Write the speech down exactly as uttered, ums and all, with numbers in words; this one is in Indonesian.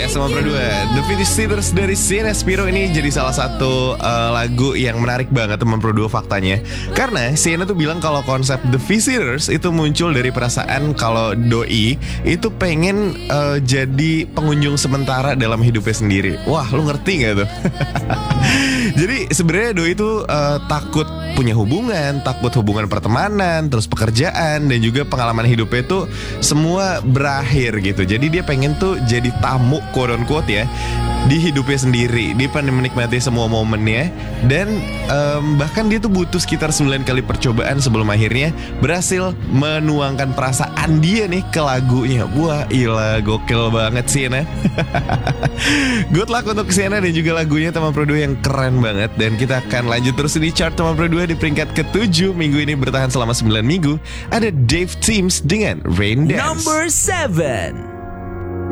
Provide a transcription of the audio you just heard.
Yes, sama berdua. The Visitors dari Sienna Spiro ini jadi salah satu uh, lagu yang menarik banget teman berdua faktanya. Karena Sienna tuh bilang kalau konsep The Visitors itu muncul dari perasaan kalau doi itu pengen uh, jadi pengunjung sementara dalam hidupnya sendiri. Wah, lu ngerti gak tuh? Jadi sebenarnya doi itu uh, takut punya hubungan, takut hubungan pertemanan, terus pekerjaan, dan juga pengalaman hidupnya itu semua berakhir gitu. Jadi dia pengen tuh jadi tamu, quote unquote ya, di hidupnya sendiri. Dia pengen menikmati semua momennya. Dan um, bahkan dia tuh butuh sekitar sembilan kali percobaan sebelum akhirnya berhasil menuangkan perasaan dia nih ke lagunya. Wah, ilah, gokil banget sih Sienna. Good luck untuk Sienna dan juga lagunya teman Pro dua yang keren banget. Dan kita akan lanjut terus di chart teman Pro dua di peringkat ketujuh. Minggu ini bertahan selama sembilan minggu. Ada Dave Teams dengan Rain Dance. Number seven.